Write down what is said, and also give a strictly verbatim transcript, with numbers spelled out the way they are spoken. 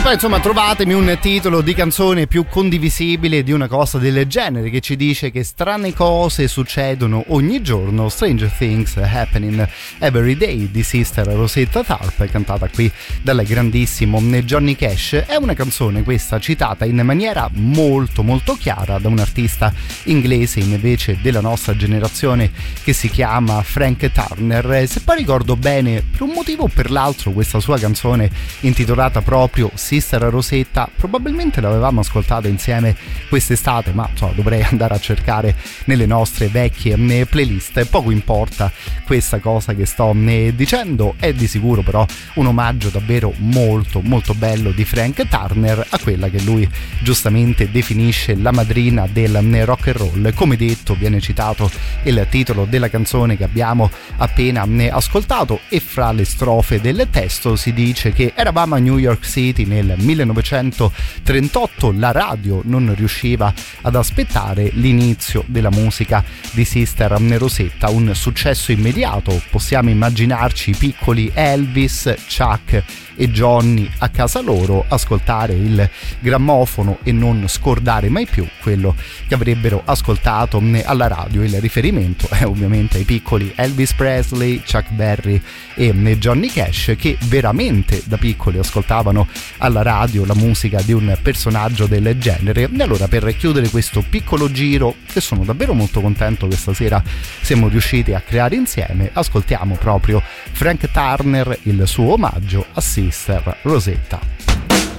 poi insomma trovatemi un titolo di canzone più condivisibile di una cosa del genere, che ci dice che strane cose succedono ogni giorno. Stranger Things Happening Every Day di Sister Rosetta Tharpe, cantata qui dal grandissimo Johnny Cash. È una canzone questa citata in maniera molto molto chiara da un artista inglese invece della nostra generazione che si chiama Frank Turner. Se poi ricordo bene, per un motivo o per l'altro questa sua canzone intitolata proprio Sister Rosetta probabilmente l'avevamo ascoltata insieme quest'estate, ma insomma, dovrei andare a cercare nelle nostre vecchie playlist. Poco importa questa cosa che sto dicendo, è di sicuro però un omaggio davvero molto molto bello di Frank Turner a quella che lui giustamente definisce la madrina del rock and roll. Come detto, viene citato il titolo della canzone che abbiamo appena ascoltato e fra le strofe del testo si dice che eravamo a New York City nel millenovecentotrentotto, la radio non riusciva ad aspettare l'inizio della musica di Sister Rosetta, un successo immediato. Possiamo immaginarci i piccoli Elvis, Chuck e Johnny a casa loro, ascoltare il grammofono e non scordare mai più quello che avrebbero ascoltato alla radio. Il riferimento è ovviamente ai piccoli Elvis Presley, Chuck Berry e Johnny Cash, che veramente da piccoli ascoltavano alla radio la musica di un personaggio del genere. E allora, per chiudere questo piccolo giro che sono davvero molto contento che stasera siamo riusciti a creare insieme, ascoltiamo proprio Frank Turner, il suo omaggio a Sister Rosetta.